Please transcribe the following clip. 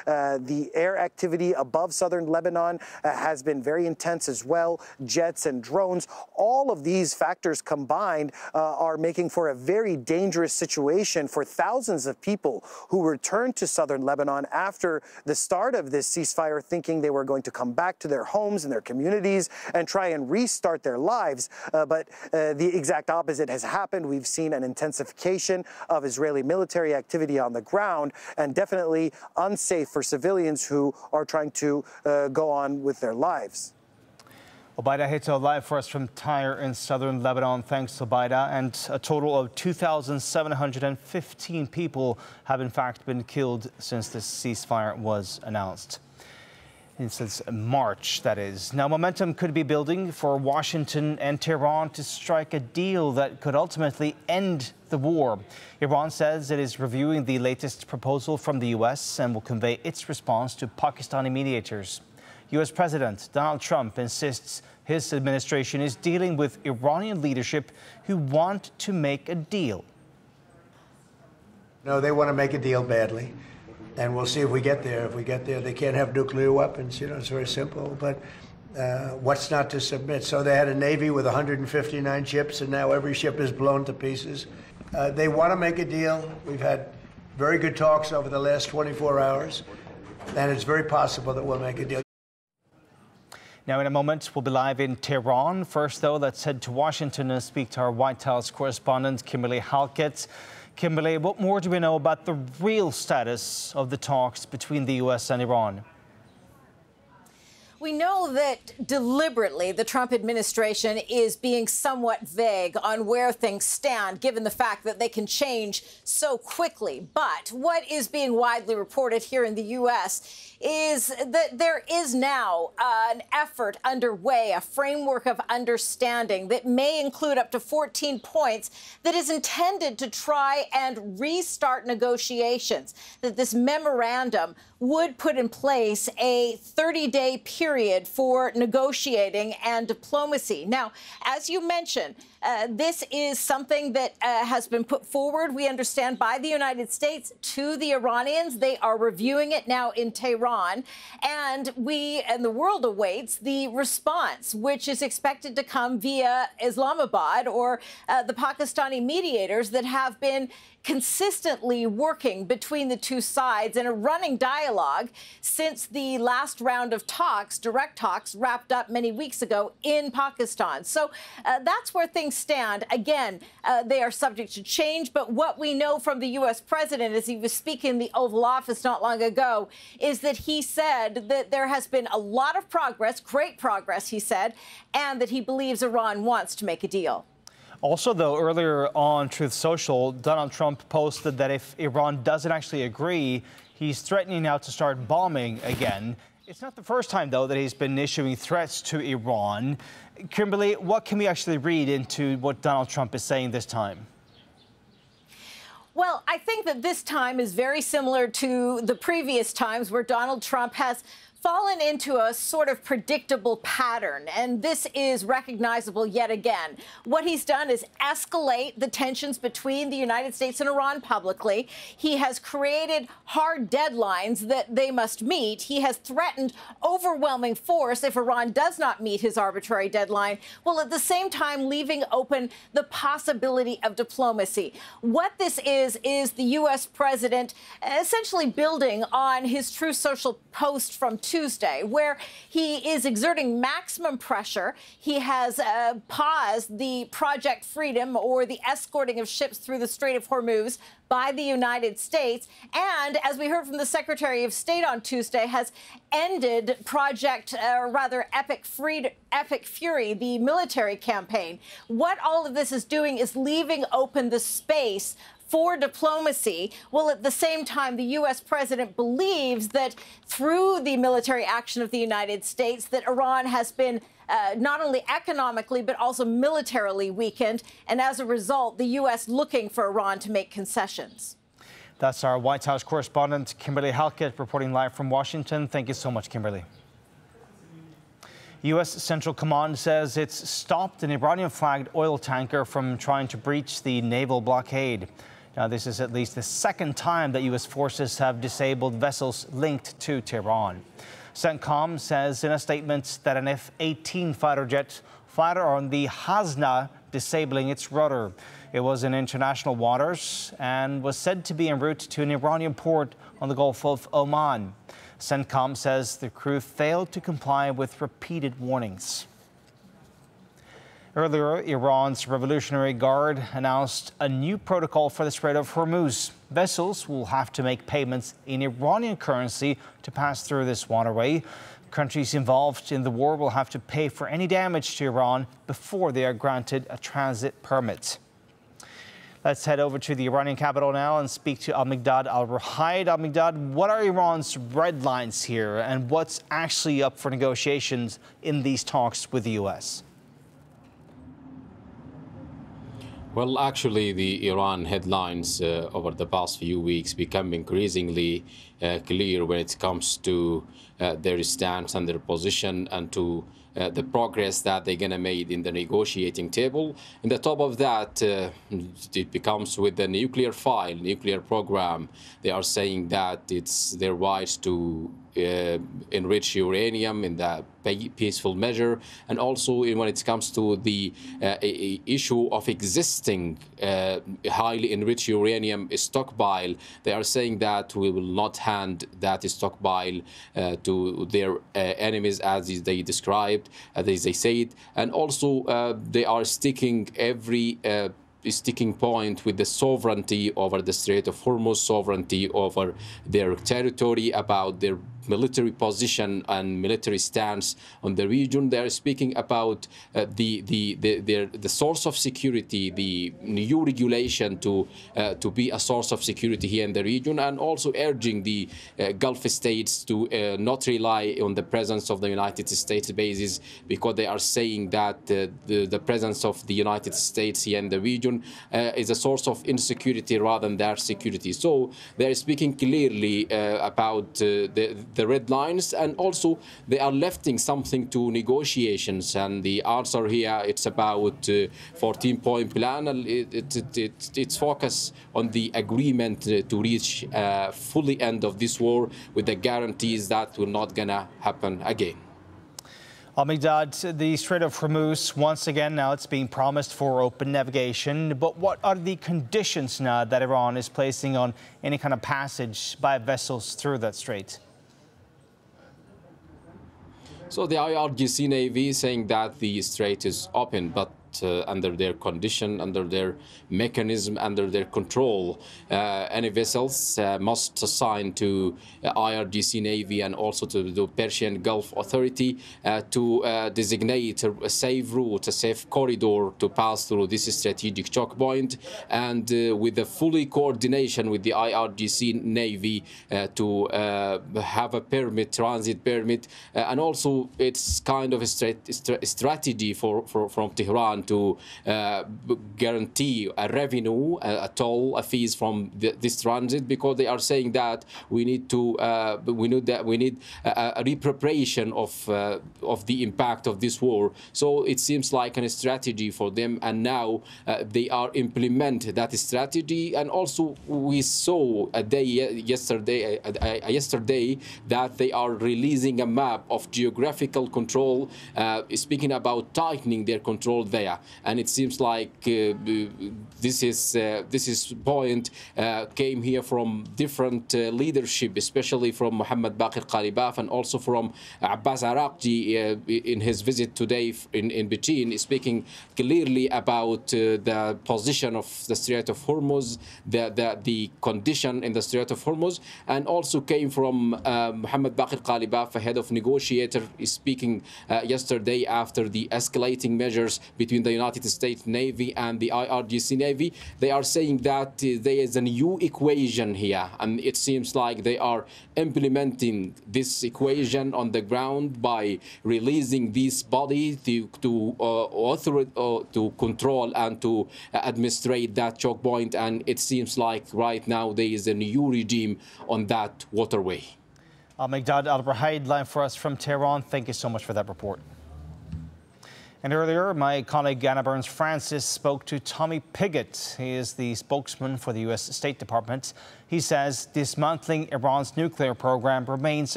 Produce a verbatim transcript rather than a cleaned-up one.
Uh, the air activity above southern Lebanon uh, has been very intense as well. Jets and drones, all of these factors combined uh, are making for a very dangerous situation for thousands of people who returned to southern Lebanon after the start of this ceasefire, thinking they were going to come back to their homes and their communities and try and restart their lives. Uh, but uh, the exact opposite has happened. We've seen an intensification of Israeli military activity on the ground, and definitely unsafe for civilians who are trying to uh, go on with their lives. Obaida Hito live for us from Tyre in southern Lebanon. Thanks, Obaida. And a total of two thousand seven hundred fifteen people have in fact been killed since this ceasefire was announced. Since March, that is. Now, momentum could be building for Washington and Tehran to strike a deal that could ultimately end the war. Iran says it is reviewing the latest proposal from the U S and will convey its response to Pakistani mediators. U S President Donald Trump insists his administration is dealing with Iranian leadership who want to make a deal. No, they want to make a deal badly. And we'll see if we get there. If we get there, they can't have nuclear weapons. You know, it's very simple. But uh, what's not to submit? So they had a Navy with one hundred fifty-nine ships, and now every ship is blown to pieces. Uh, they want to make a deal. We've had very good talks over the last twenty-four hours, and it's very possible that we'll make a deal. Now, in a moment, we'll be live in Tehran. First, though, let's head to Washington and speak to our White House correspondent, Kimberly Halkett. Kimberly, what more do we know about the real status of the talks between the U S and Iran? We know that deliberately the Trump administration is being somewhat vague on where things stand, given the fact that they can change so quickly. But what is being widely reported here in the U S is that there is now uh, an effort underway, a framework of understanding that may include up to fourteen points that is intended to try and restart negotiations, that this memorandum would put in place a thirty-day period for negotiating and diplomacy. Now, as you mentioned, uh, this is something that uh, has been put forward, we understand, by the United States to the Iranians. They are reviewing it now in Tehran, and we and the world awaits the response, which is expected to come via Islamabad or uh, the Pakistani mediators that have been consistently working between the two sides in a running dialogue since the last round of talks, direct talks, wrapped up many weeks ago in Pakistan. So uh, that's where things stand. Again, uh, they are subject to change, but what we know from the U S president as he was speaking in the Oval Office not long ago is that he said that there has been a lot of progress, great progress, he said, and that he believes Iran wants to make a deal. Also, though, earlier on Truth Social, Donald Trump posted that if Iran doesn't actually agree, he's threatening now to start bombing again. It's not the first time, though, that he's been issuing threats to Iran. Kimberly, what can we actually read into what Donald Trump is saying this time? Well, I think that this time is very similar to the previous times where Donald Trump has fallen into a sort of predictable pattern, and this is recognizable yet again. What he's done is escalate the tensions between the United States and Iran publicly. He has created hard deadlines that they must meet. He has threatened overwhelming force if Iran does not meet his arbitrary deadline, while at the same time leaving open the possibility of diplomacy. What this is, is the U S president essentially building on his Truth Social post from Tuesday, where he is exerting maximum pressure. He has uh, paused the Project Freedom, or the escorting of ships through the Strait of Hormuz, by the United States. And as we heard from the Secretary of State on Tuesday, has ended Project, uh, rather Epic, Freed Epic Fury, the military campaign. What all of this is doing is leaving open the space for diplomacy, while at the same time the U S president believes that through the military action of the United States that Iran has been uh, not only economically but also militarily weakened, and as a result the U S looking for Iran to make concessions. That's our White House correspondent Kimberly Halkett reporting live from Washington. Thank you so much, Kimberly. U S Central Command says it's stopped an Iranian-flagged oil tanker from trying to breach the naval blockade. Now, this is at least the second time that U S forces have disabled vessels linked to Tehran. CENTCOM says in a statement that an F eighteen fighter jet fired on the Hasna, disabling its rudder. It was in international waters and was said to be en route to an Iranian port on the Gulf of Oman. CENTCOM says the crew failed to comply with repeated warnings. Earlier, Iran's Revolutionary Guard announced a new protocol for the Strait of Hormuz. Vessels will have to make payments in Iranian currency to pass through this waterway. Countries involved in the war will have to pay for any damage to Iran before they are granted a transit permit. Let's head over to the Iranian capital now and speak to Al-Miqdad Al-Ruhaid. Al-Miqdad, what are Iran's red lines here, and what's actually up for negotiations in these talks with the U S? Well, actually, the Iran headlines uh, over the past few weeks become increasingly uh, clear when it comes to uh, their stance and their position and to uh, the progress that they're going to make in the negotiating table. And the top of that, uh, it becomes with the nuclear file, nuclear program. They are saying that it's their right to uh, enrich uranium in the peaceful measure, and also when it comes to the uh, issue of existing uh, highly enriched uranium stockpile, they are saying that we will not hand that stockpile uh, to their uh, enemies as they described, as they said, and also uh, they are sticking every uh, sticking point with the sovereignty over the Strait of Hormuz, sovereignty over their territory, about their military position and military stance on the region. They are speaking about uh, the the the, their, the source of security, the new regulation to uh, to be a source of security here in the region, and also urging the uh, Gulf states to uh, not rely on the presence of the United States bases, because they are saying that uh, the, the presence of the United States here in the region uh, is a source of insecurity rather than their security. So they are speaking clearly uh, about uh, the the red lines, and also they are lifting something to negotiations. And the answer here, it's about uh, fourteen point plan. It, it, it, it, it's focused on the agreement uh, to reach uh, fully end of this war with the guarantees that will not gonna happen again. Al-Miqdad, the Strait of Hormuz, once again now it's being promised for open navigation. But what are the conditions now that Iran is placing on any kind of passage by vessels through that strait? So the I R G C Navy is saying that the strait is open, but Uh, under their condition, under their mechanism, under their control. Uh, any vessels uh, must assign to uh, I R G C Navy and also to the Persian Gulf Authority uh, to uh, designate a safe route, a safe corridor to pass through this strategic choke point, and uh, with the fully coordination with the I R G C Navy uh, to uh, have a permit, transit permit, uh, and also it's kind of a strat strategy for, for from Tehran to uh, guarantee a revenue, a, a toll, a fees from the, this transit, because they are saying that we need to, uh, we need that we need a, a repreparation of uh, of the impact of this war. So it seems like a strategy for them, and now uh, they are implement that strategy. And also we saw a day yesterday, uh, uh, yesterday that they are releasing a map of geographical control, uh, speaking about tightening their control there. And it seems like uh, this is uh, this is point uh, came here from different uh, leadership, especially from Mohammed Baqir Qalibaf and also from Abbas Araghchi uh, in his visit today in, in Beijing, speaking clearly about uh, the position of the Strait of Hormuz, the, the, the condition in the Strait of Hormuz, and also came from uh, Mohammed Baqir Qalibaf, head of negotiator, speaking uh, yesterday after the escalating measures between the United States Navy and the I R G C Navy. They are saying that uh, there is a new equation here, and it seems like they are implementing this equation on the ground by releasing this body to to uh, author uh, to control and to uh, administrate that choke point. And it seems like right now there is a new regime on that waterway. Al-Miqdad Al-Ruhaid, line for us from Tehran. Thank you so much for that report. And earlier, my colleague Anna Burns-Francis spoke to Tommy Pigott. He is the spokesman for the U S State Department. He says dismantling Iran's nuclear program remains